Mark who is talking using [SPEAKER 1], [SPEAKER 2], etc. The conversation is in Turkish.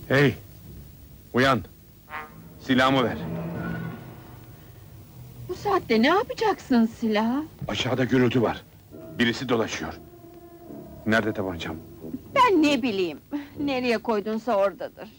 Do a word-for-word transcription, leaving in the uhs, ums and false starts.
[SPEAKER 1] Hey! Uyan! Silahımı ver!
[SPEAKER 2] Bu saatte ne yapacaksın silahı?
[SPEAKER 1] Aşağıda gürültü var. Birisi dolaşıyor. Nerede tabancam?
[SPEAKER 2] Ben ne bileyim, nereye koydunsa oradadır.